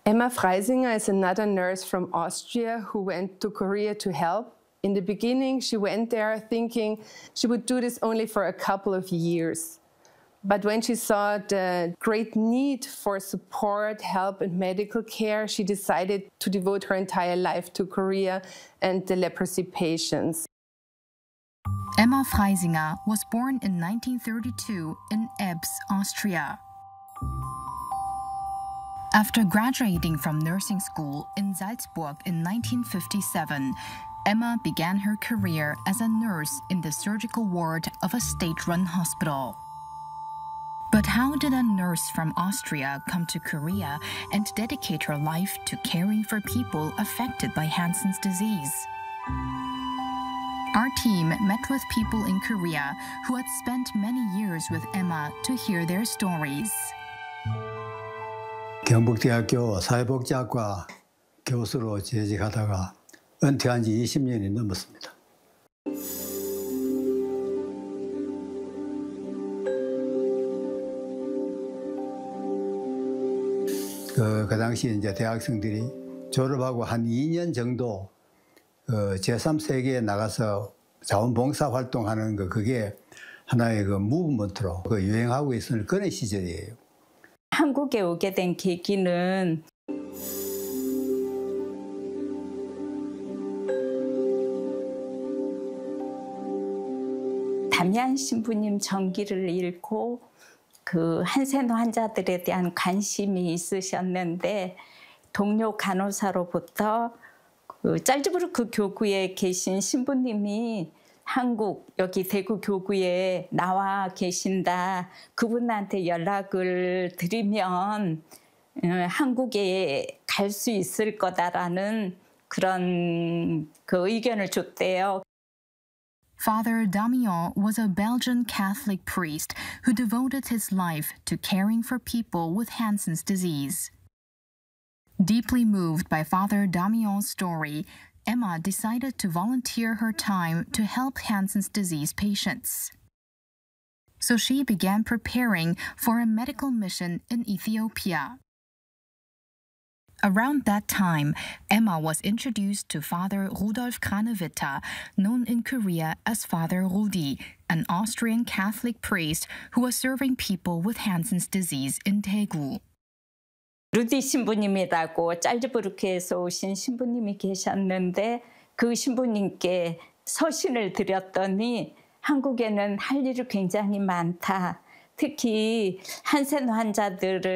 Emma Freisinger is another nurse from Austria who went to Korea to help. In the beginning, she went there thinking she would do this only for a couple of years. But when she saw the great need for support, help, and medical care, she decided to devote her entire life to Korea and the leprosy patients. Emma Freisinger was born in 1932 in Ebbs, Austria. After graduating from nursing school in Salzburg in 1957, Emma began her career as a nurse in the surgical ward of a state-run hospital. But how did a nurse from Austria come to Korea and dedicate her life to caring for people affected by Hansen's disease? Our team met with people in Korea who had spent many years with Emma to hear their stories. 경북대학교 사회복지학과 교수로 재직하다가 은퇴한 지 20년이 넘었습니다. 그 당시 이제 대학생들이 졸업하고 한 2년 정도 제3세계에 나가서 자원봉사 활동하는 그게 하나의 무브먼트로 유행하고 있었던 그런 시절이에요. 한국에 오게 된 계기는 담양 신부님 전기를 읽고 그 한센 환자들에 대한 관심이 있으셨는데 동료 간호사로부터 그 짤즈부르크 교구에 계신 신부님이 한국 여기 대구 교구에 나와 계신다. 그분한테 연락을 드리면 한국에 갈 수 있을 거다라는 그런 그 의견을 줬대요. Father Damian was a Belgian Catholic priest who devoted his life to caring for people with Hansen's disease. Deeply moved by Father Damian's story, Emma decided to volunteer her time to help Hansen's disease patients. So she began preparing for a medical mission in Ethiopia. Around that time, Emma was introduced to Father Rudolf Kranewitter, known in Korea as Father Rudi, an Austrian Catholic priest who was serving people with Hansen's disease in Daegu. 루디 신부님이라고 짤즈부르크에서 오신 신부님이 계셨는데 그 신부님께 서신을 드렸더니 한국에는 할 일이 굉장히 많다. 특히 한센 환자들을